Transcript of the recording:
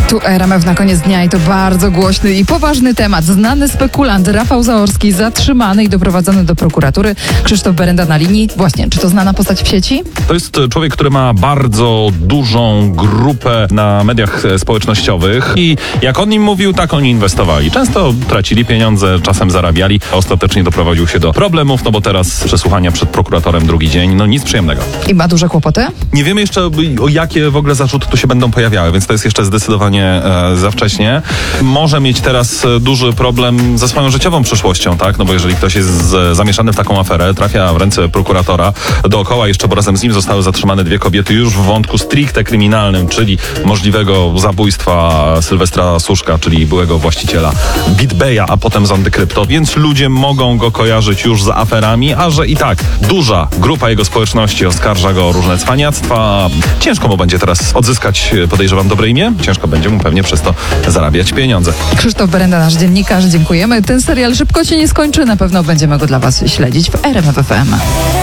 Tu RMF na koniec dnia i to bardzo głośny i poważny temat. Znany spekulant Rafał Zaorski zatrzymany i doprowadzony do prokuratury. Krzysztof Berenda na linii. Właśnie, czy to znana postać w sieci? To jest człowiek, który ma bardzo dużą grupę na mediach społecznościowych i jak on im mówił, tak oni inwestowali. Często tracili pieniądze, czasem zarabiali. Ostatecznie doprowadził się do problemów, no bo teraz przesłuchania przed prokuratorem drugi dzień, no nic przyjemnego. I ma duże kłopoty? Nie wiemy jeszcze, o jakie w ogóle zarzuty tu się będą pojawiały, więc to jest jeszcze zdecydowanie za wcześnie. Może mieć teraz duży problem ze swoją życiową przyszłością, tak? No bo jeżeli ktoś jest zamieszany w taką aferę, trafia w ręce prokuratora, dookoła jeszcze, bo razem z nim zostały zatrzymane 2 kobiety już w wątku stricte kryminalnym, czyli możliwego zabójstwa Sylwestra Suszka, czyli byłego właściciela BitBaya, a potem Zondy Krypto, więc ludzie mogą go kojarzyć już z aferami, a że i tak duża grupa jego społeczności oskarża go o różne cwaniactwa. Ciężko mu będzie teraz odzyskać, podejrzewam, dobre imię. Ciężko będzie mu pewnie przez to zarabiać pieniądze. Krzysztof Berenda, nasz dziennikarz, dziękujemy. Ten serial szybko się nie skończy, na pewno będziemy go dla Was śledzić w RMF FM.